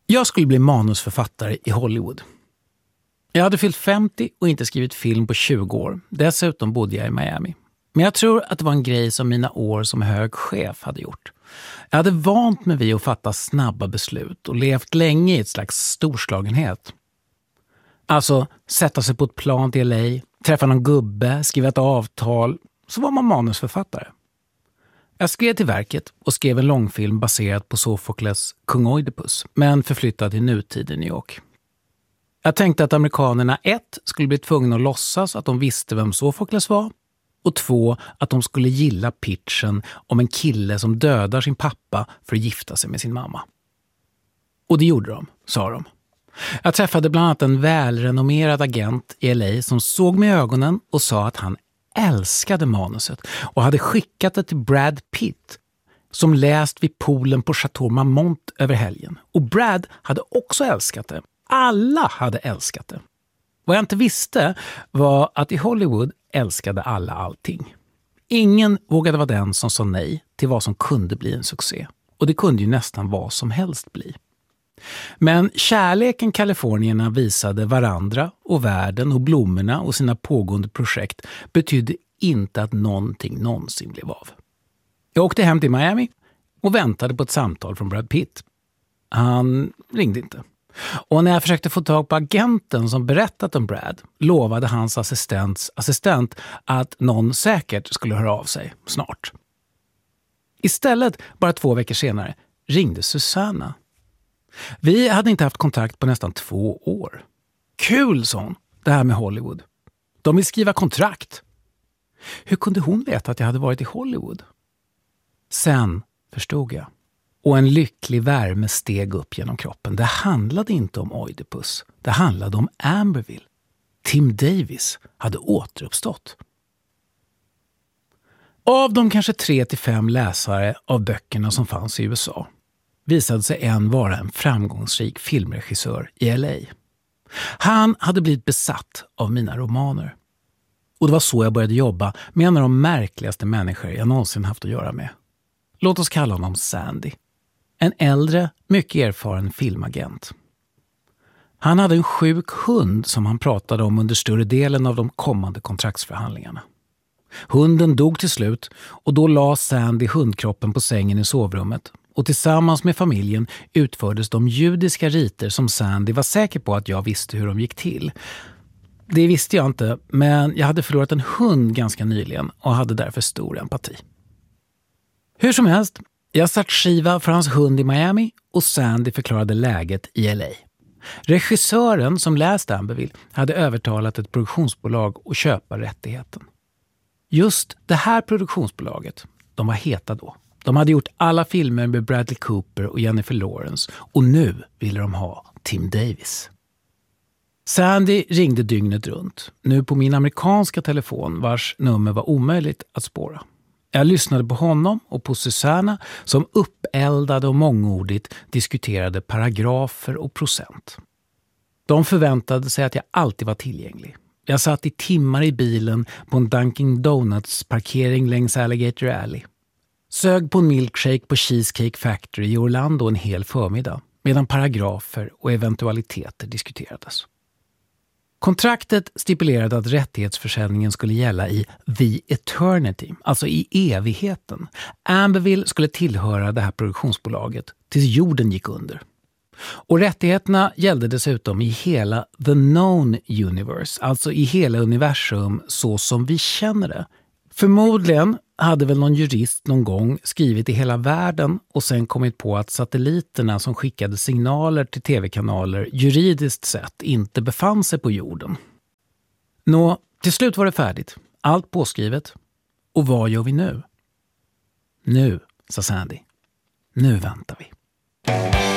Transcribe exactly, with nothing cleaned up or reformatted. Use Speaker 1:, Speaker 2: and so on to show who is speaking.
Speaker 1: Jag skulle bli manusförfattare i Hollywood. Jag hade fyllt femtio och inte skrivit film på tjugo år. Dessutom bodde jag i Miami. Men jag tror att det var en grej som mina år som hög chef hade gjort. Jag hade vant mig vid att fatta snabba beslut och levt länge i ett slags storslagenhet. Alltså sätta sig på ett plan till L A, träffa någon gubbe, skriva ett avtal, så var man manusförfattare. Jag skrev till verket och skrev en långfilm baserad på Sofokles Kung Oidipus, men förflyttad till nutid i New York. Jag tänkte att amerikanerna ett skulle bli tvungna att låtsas att de visste vem Sofokles var, och två att de skulle gilla pitchen om en kille som dödar sin pappa för att gifta sig med sin mamma. Och det gjorde de, sa de. Jag träffade bland annat en välrenommerad agent i L A som såg mig i ögonen och sa att han älskade manuset och hade skickat det till Brad Pitt som läst vid poolen på Chateau Marmont över helgen. Och Brad hade också älskat det. Alla hade älskat det. Vad jag inte visste var att i Hollywood älskade alla allting. Ingen vågade vara den som sa nej till vad som kunde bli en succé. Och det kunde ju nästan vad som helst bli. Men kärleken kalifornierna visade varandra och världen och blommorna och sina pågående projekt betydde inte att någonting någonsin blev av. Jag åkte hem till Miami och väntade på ett samtal från Brad Pitt. Han ringde inte. Och när jag försökte få tag på agenten som berättat om Brad lovade hans assistents assistent att någon säkert skulle höra av sig snart. Istället, bara två veckor senare, ringde Susanna. Vi hade inte haft kontakt på nästan två år. Kul, sa hon, det här med Hollywood. De vill skriva kontrakt. Hur kunde hon veta att jag hade varit i Hollywood? Sen förstod jag. Och en lycklig värme steg upp genom kroppen. Det handlade inte om Oidipus. Det handlade om Amberville. Tim Davis hade återuppstått. Av de kanske tre till fem läsare av böckerna som fanns i U S A visade sig en vara en framgångsrik filmregissör i L A. Han hade blivit besatt av mina romaner. Och det var så jag började jobba med en av de märkligaste människor jag någonsin haft att göra med. Låt oss kalla honom Sandy. En äldre, mycket erfaren filmagent. Han hade en sjuk hund som han pratade om under större delen av de kommande kontraktsförhandlingarna. Hunden dog till slut och då la Sandy hundkroppen på sängen i sovrummet. Och tillsammans med familjen utfördes de judiska riter som Sandy var säker på att jag visste hur de gick till. Det visste jag inte, men jag hade förlorat en hund ganska nyligen och hade därför stor empati. Hur som helst, jag satt skiva för hans hund i Miami och Sandy förklarade läget i L A. Regissören som läste Amberville hade övertalat ett produktionsbolag att köpa rättigheten. Just det här produktionsbolaget, de var heta då. De hade gjort alla filmer med Bradley Cooper och Jennifer Lawrence och nu ville de ha Tim Davis. Sandy ringde dygnet runt, nu på min amerikanska telefon vars nummer var omöjligt att spåra. Jag lyssnade på honom och på Susanna som uppeldade och mångordigt diskuterade paragrafer och procent. De förväntade sig att jag alltid var tillgänglig. Jag satt i timmar i bilen på en Dunkin' Donuts parkering längs Alligator Alley. Sög på en milkshake på Cheesecake Factory i Orlando en hel förmiddag medan paragrafer och eventualiteter diskuterades. Kontraktet stipulerade att rättighetsförsäljningen skulle gälla i The Eternity, alltså i evigheten. Amberville skulle tillhöra det här produktionsbolaget tills jorden gick under. Och rättigheterna gällde dessutom i hela The Known Universe, alltså i hela universum så som vi känner det. Förmodligen hade väl någon jurist någon gång skrivit i hela världen och sen kommit på att satelliterna som skickade signaler till tv-kanaler juridiskt sett inte befann sig på jorden. Nå, till slut var det färdigt. Allt påskrivet. Och vad gör vi nu? Nu, sa Sandy. Nu väntar vi.